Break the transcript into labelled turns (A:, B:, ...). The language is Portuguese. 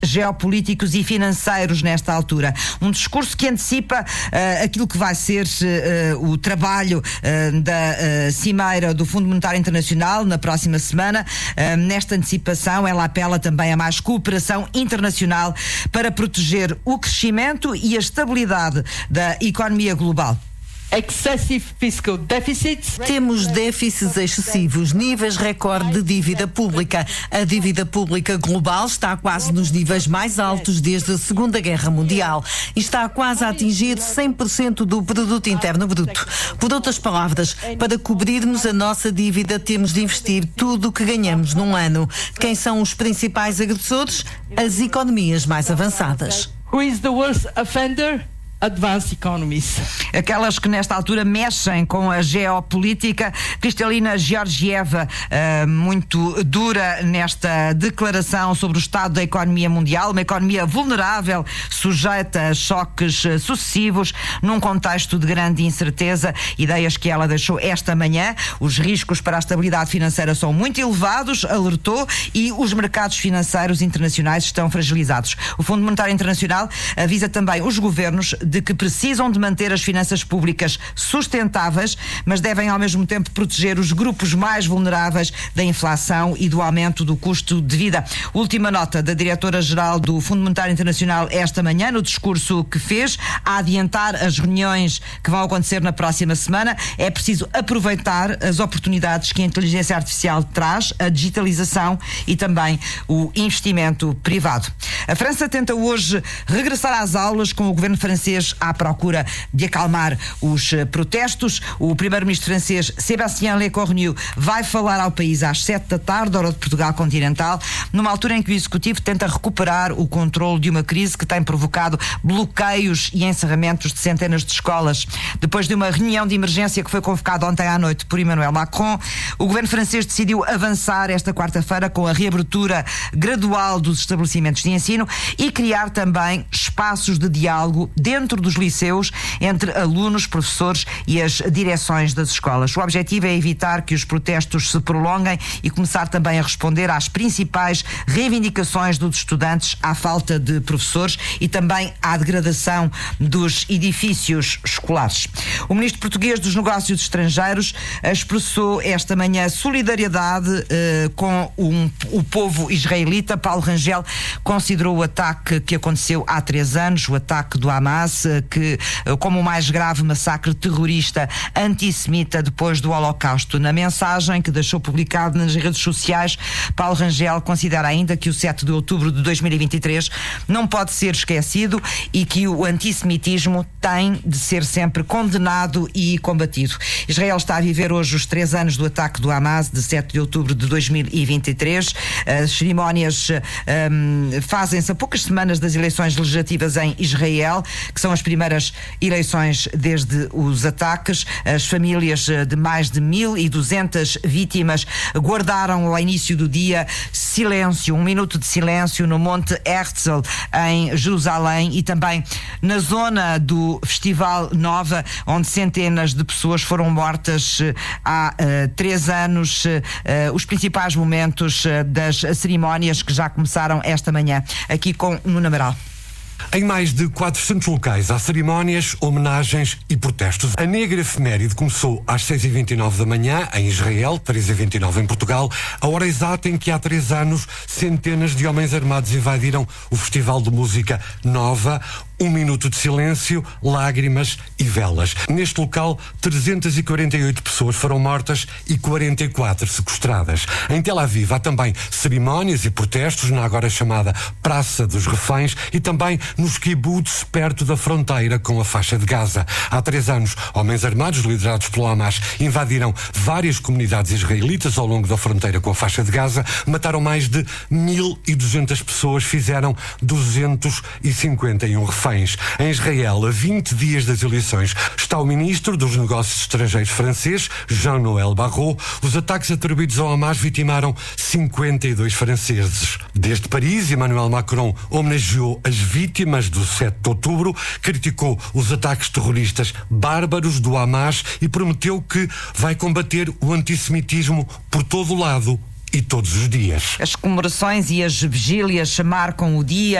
A: geopolíticos e financeiros nesta altura. Um discurso que antecipa aquilo que vai ser o trabalho da Cimeira do Fundo Monetário Internacional na próxima semana. Nesta antecipação, ela apela também a mais cooperação internacional para proteger o crescimento e a estabilidade da economia global.
B: Temos déficits excessivos, níveis recorde de dívida pública. A dívida pública global está quase nos níveis mais altos desde a Segunda Guerra Mundial e está quase a atingir 100% do produto interno bruto. Por outras palavras, para cobrirmos a nossa dívida temos de investir tudo o que ganhamos num ano. Quem são os principais agressores? As economias mais avançadas.
C: Who is the worst offender? Advanced economies.
A: Aquelas que nesta altura mexem com a geopolítica. Kristalina Georgieva, muito dura nesta declaração sobre o estado da economia mundial, uma economia vulnerável, sujeita a choques sucessivos, num contexto de grande incerteza, ideias que ela deixou esta manhã. Os riscos para a estabilidade financeira são muito elevados, alertou, e os mercados financeiros internacionais estão fragilizados. O Fundo Monetário Internacional avisa também os governos de que precisam de manter as finanças públicas sustentáveis, mas devem ao mesmo tempo proteger os grupos mais vulneráveis da inflação e do aumento do custo de vida. Última nota da diretora-geral do Fundo Monetário Internacional esta manhã, no discurso que fez, a adiantar as reuniões que vão acontecer na próxima semana. É preciso aproveitar as oportunidades que a inteligência artificial traz, a digitalização e também o investimento privado. A França tenta hoje regressar às aulas, com o governo francês à procura de acalmar os protestos. O primeiro-ministro francês Sébastien Lecornu vai falar ao país às 7 da tarde, hora de Portugal continental, numa altura em que o executivo tenta recuperar o controle de uma crise que tem provocado bloqueios e encerramentos de centenas de escolas. Depois de uma reunião de emergência que foi convocada ontem à noite por Emmanuel Macron, o governo francês decidiu avançar esta quarta-feira com a reabertura gradual dos estabelecimentos de ensino e criar também espaços de diálogo dentro dos liceus entre alunos, professores e as direções das escolas. O objetivo é evitar que os protestos se prolonguem e começar também a responder às principais reivindicações dos estudantes, à falta de professores e também à degradação dos edifícios escolares. O ministro português dos Negócios Estrangeiros expressou esta manhã solidariedade com o povo israelita. Paulo Rangel considerou o ataque que aconteceu há 3 anos, o ataque do Hamas, que como o mais grave massacre terrorista antissemita depois do Holocausto. Na mensagem que deixou publicado nas redes sociais, Paulo Rangel considera ainda que o 7 de outubro de 2023 não pode ser esquecido e que o antissemitismo tem de ser sempre condenado e combatido. Israel está a viver hoje os 3 anos do ataque do Hamas, de 7 de outubro de 2023. As cerimónias fazem-se a poucas semanas das eleições legislativas em Israel, que são as primeiras eleições desde os ataques. As famílias de mais de 1.200 vítimas guardaram ao início do dia silêncio, 1 minuto de silêncio no Monte Herzl, em Jerusalém, e também na zona do Festival Nova, onde centenas de pessoas foram mortas há 3 anos. Os principais momentos das cerimónias que já começaram esta manhã, aqui com Nuno Amaral.
D: Em mais de 400 locais há cerimónias, homenagens e protestos. A negra efeméride começou às 6h29 da manhã em Israel, 3h29 em Portugal, a hora exata em que há 3 anos centenas de homens armados invadiram o Festival de Música Nova. 1 minuto de silêncio, lágrimas e velas. Neste local, 348 pessoas foram mortas e 44 sequestradas. Em Tel Aviv há também cerimónias e protestos na agora chamada Praça dos Reféns e também nos kibbutz perto da fronteira com a faixa de Gaza. Há 3 anos, homens armados liderados pelo Hamas invadiram várias comunidades israelitas ao longo da fronteira com a faixa de Gaza, mataram mais de 1.200 pessoas, fizeram 251 reféns. Em Israel, a 20 dias das eleições, está o ministro dos Negócios Estrangeiros francês, Jean-Noël Barrot. Os ataques atribuídos ao Hamas vitimaram 52 franceses. Desde Paris, Emmanuel Macron homenageou as vítimas do 7 de outubro, criticou os ataques terroristas bárbaros do Hamas e prometeu que vai combater o antissemitismo por todo o lado e todos os dias.
A: As comemorações e as vigílias marcam o dia.